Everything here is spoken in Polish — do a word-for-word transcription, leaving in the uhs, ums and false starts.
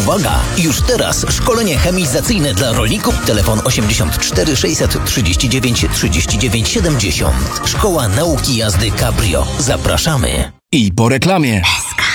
Uwaga! Już teraz szkolenie chemizacyjne dla rolników. Telefon osiemdziesiąt cztery sześćset trzydzieści dziewięć trzydzieści dziewięć siedemdziesiąt. Szkoła Nauki Jazdy Cabrio. Zapraszamy. I po reklamie. S K.